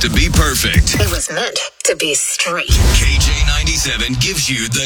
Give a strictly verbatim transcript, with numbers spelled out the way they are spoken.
to be perfect. It was meant to be straight. K J ninety-seven gives you the